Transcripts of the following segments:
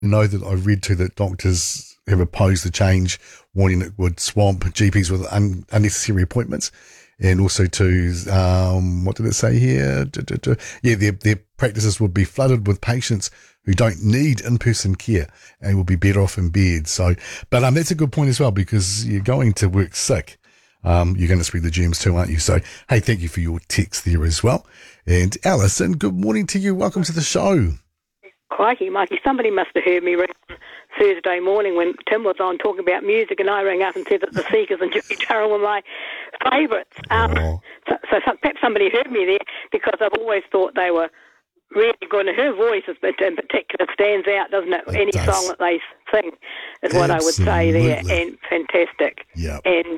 know that I read too that doctors have opposed the change, warning it would swamp GPs with unnecessary appointments. And also to, what did it say here? Yeah, their practices would be flooded with patients who don't need in-person care and will be better off in bed. So, but that's a good point as well, because you're going to work sick. You're going to spread the germs too, aren't you? So, hey, thank you for your text there as well. And Alison, good morning to you. Welcome to the show. Crikey, Mikey, somebody must have heard me ring Thursday morning when Tim was on talking about music, and I rang up and said that the Seekers and Jimmy Darrell were my favourites. So perhaps somebody heard me there, because I've always thought they were really good, and her voice in particular stands out, doesn't it? Any song that they sing is what I would say there, and fantastic. Yeah.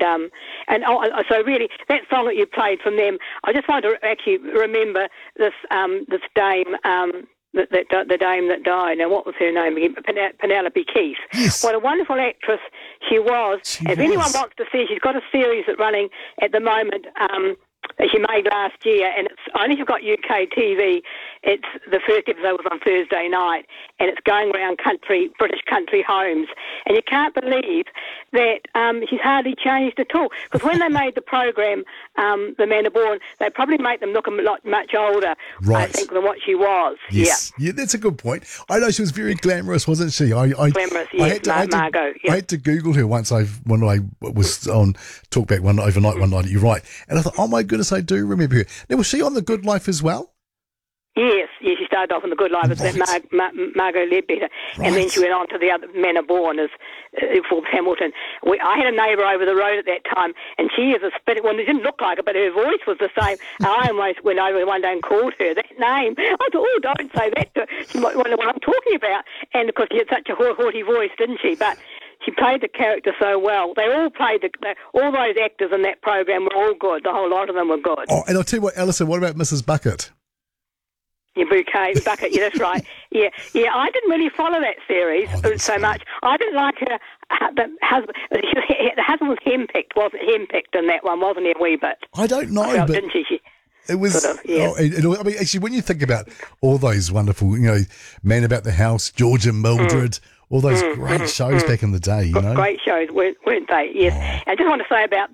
So really, that song that you played from them, I just wanted to actually remember this dame. The dame that died. Now, what was her name again? Penelope Keith. Yes. What a wonderful actress she was. If anyone wants to see, she's got a series that's running at the moment that she made last year, and it's only she's got UK TV. It's the first episode was on Thursday night, and it's going around British country homes, and you can't believe that she's hardly changed at all. Because when they made the program, The Men Are Born, they probably made them look much older, right, I think, than what she was. Yes. Yeah, that's a good point. I know she was very glamorous, wasn't she? Glamorous, yes, Margot. I had to Google her once when I was on Talkback overnight one night. You're right, and I thought, oh my goodness, I do remember her. Now, was she on The Good Life as well? Yes, she started off in The Good Life as Margot Ledbetter, and then she went on to The Other Men Are Born as Forbes Hamilton. I had a neighbour over the road at that time, and she is a spit. Well, it didn't look like her, but her voice was the same. And I almost went over one day and called her that name. I thought, oh, don't say that to her. She might wonder what I'm talking about. And of course, she had such a haughty voice, didn't she? But she played the character so well. They all played all those actors in that program were all good. The whole lot of them were good. Oh, and I'll tell you what, Alison, what about Mrs. Bucket? Your bouquet, bucket, yeah, that's right. Yeah, I didn't really follow that series so much. I didn't like her, the husband. The husband was wasn't henpicked in that one, wasn't he, a wee bit? I don't know, but didn't she? It was, sort of, yeah. I mean, actually, when you think about all those wonderful, Man About the House, George and Mildred, all those great shows back in the day, Great shows, weren't they? Yes. I just want to say about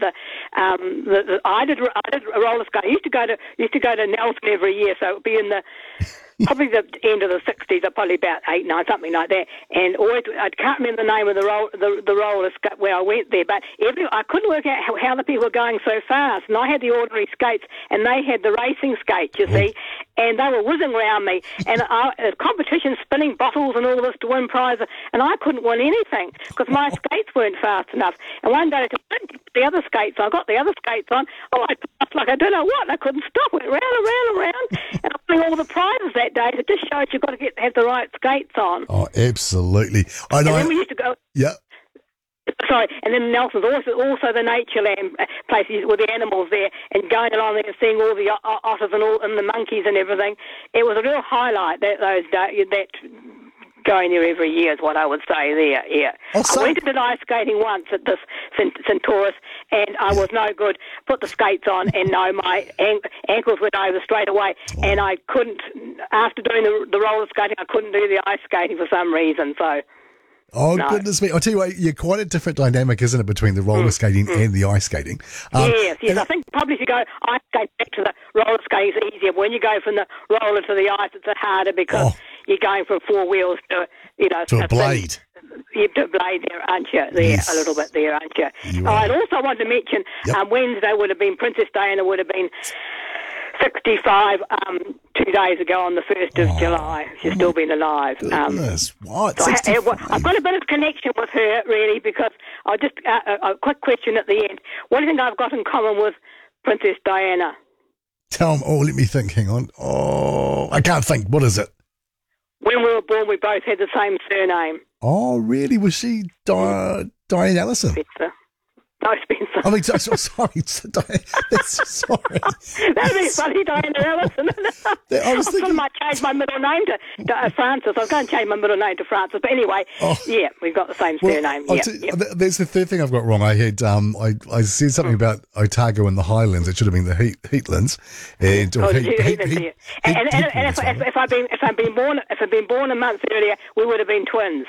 I did roller skate. I used to go to Nelson every year, so it would be in the probably the end of the 60s, or probably about 8, 9, something like that. And always, I can't remember the name of the roller skate where I went there, but I couldn't work out how the people were going so fast. And I had the ordinary skates, and they had the racing skates, you see, and they were whizzing around me. And competition, spinning bottles and all this to win prizes, and I couldn't win anything because my skates weren't fast enough. And one day I didn't get the other skates on. I got the other skates on. Oh, I passed like I don't know what. I couldn't stop. Went round and round and round, and I won all the prizes that day. It just shows you've got to have the right skates on. Oh, absolutely. I know. And then we used to go. Yeah. Sorry, and then Nelson's also the Natureland places with the animals there, and going along there and seeing all the otters and the monkeys and everything. It was a real highlight that going there every year is what I would say there, yeah. I went to ice skating once at this Centaurus, and I was no good. Put the skates on, and no, my ankles went over straight away, and I couldn't, after doing the roller skating, I couldn't do the ice skating for some reason, so... Oh, no. Goodness me. I'll tell you what, you're quite a different dynamic, isn't it, between the roller skating and the ice skating? Yes. I think probably if you go ice skate back to the roller skating, it's easier. When you go from the roller to the ice, it's harder because you're going from 4 wheels to, to a blade. You have to blade there, aren't you? A little bit there, aren't you? I'd also want to mention Wednesday would have been, Princess Diana would have been 65 2 days ago on the 1st of July. She's still been alive. Goodness, what? So I've got a bit of connection with her, really, because I'll just, a quick question at the end. What do you think I've got in common with Princess Diana? Tell me, let me think, hang on. Oh, I can't think. What is it? When we were born, we both had the same surname. Oh, really? Was she Diane Ellison? No, Spencer. I mean, sorry. Sorry. That'd be funny, Diana Ellison. I was thinking... I might change my middle name to Francis. I was going to change my middle name to Francis. But anyway, yeah, we've got the same surname. There's the third thing I've got wrong. I had I said something about Otago and the Highlands. It should have been the Heatlands. And if I'd been born a month earlier, we would have been twins.